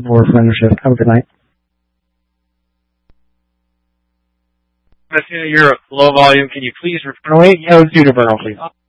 more friendship. Have a good night. You're low volume. Can you please repeat? No, wait, let's do the burnout, please.